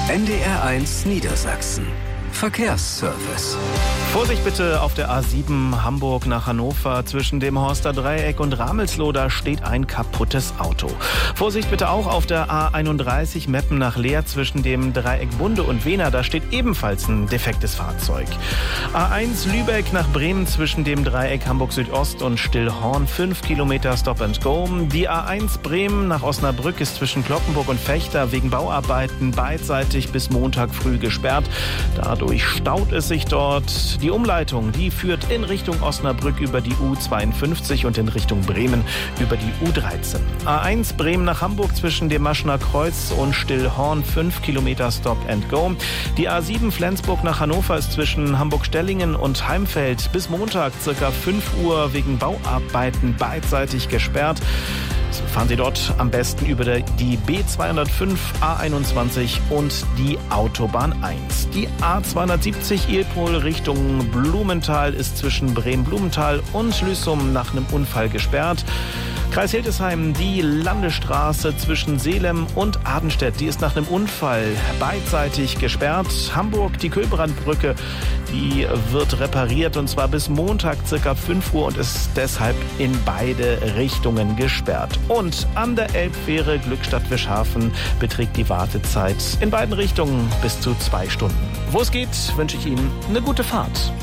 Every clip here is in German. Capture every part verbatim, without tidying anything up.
N D R eins Niedersachsen. Verkehrsservice. Vorsicht bitte auf der A sieben Hamburg nach Hannover. Zwischen dem Horster Dreieck und Ramelsloh, da steht ein kaputtes Auto. Vorsicht bitte auch auf der A einunddreißig Meppen nach Leer. Zwischen dem Dreieck Bunde und Wehner, da steht ebenfalls ein defektes Fahrzeug. A eins Lübeck nach Bremen zwischen dem Dreieck Hamburg Südost und Stillhorn. fünf Kilometer Stop and Go. Die A eins Bremen nach Osnabrück ist zwischen Cloppenburg und Vechta wegen Bauarbeiten beidseitig bis Montag früh gesperrt. Dadurch staut es sich dort. Die Umleitung, die führt in Richtung Osnabrück über die U zweiundfünfzig und in Richtung Bremen über die U dreizehn. A eins Bremen nach Hamburg zwischen dem Maschener Kreuz und Stillhorn, fünf Kilometer Stop and Go. Die A sieben Flensburg nach Hannover ist zwischen Hamburg-Stellingen und Heimfeld bis Montag circa fünf Uhr wegen Bauarbeiten beidseitig gesperrt. So fahren Sie dort am besten über die B zweihundertfünf, A einundzwanzig und die Autobahn eins. Die A zweihundertsiebzig Ilpol Richtung Blumenthal ist zwischen Bremen-Blumenthal und Lüssum nach einem Unfall gesperrt. Kreis Hildesheim, die Landesstraße zwischen Seelem und Adenstedt, die ist nach einem Unfall beidseitig gesperrt. Hamburg, die Kühlbrandbrücke, die wird repariert und zwar bis Montag circa fünf Uhr und ist deshalb in beide Richtungen gesperrt. Und an der Elbfähre Glückstadt-Wischhafen beträgt die Wartezeit in beiden Richtungen bis zu zwei Stunden. Wo es geht, wünsche ich Ihnen eine gute Fahrt.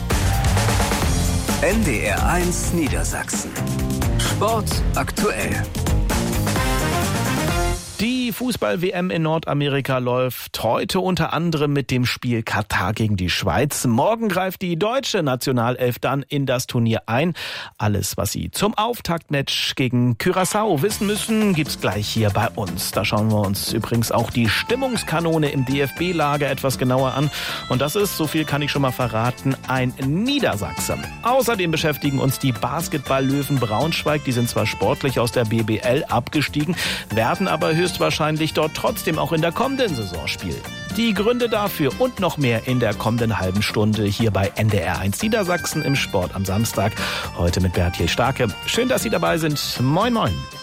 N D R eins Niedersachsen. Sport aktuell. Die Fußball-W M in Nordamerika läuft heute unter anderem mit dem Spiel Katar gegen die Schweiz. Morgen greift die deutsche Nationalelf dann in das Turnier ein. Alles, was Sie zum Auftaktmatch gegen Curaçao wissen müssen, gibt's gleich hier bei uns. Da schauen wir uns übrigens auch die Stimmungskanone im D F B-Lager etwas genauer an. Und das ist, so viel kann ich schon mal verraten, ein Niedersachse. Außerdem beschäftigen uns die Basketball-Löwen Braunschweig. Die sind zwar sportlich aus der B B L abgestiegen, werden aber höchstwahrscheinlich dort trotzdem auch in der kommenden Saison spielen. Die Gründe dafür und noch mehr in der kommenden halben Stunde hier bei N D R eins Niedersachsen im Sport am Samstag. Heute mit Berthiel Starke. Schön, dass Sie dabei sind. Moin, moin.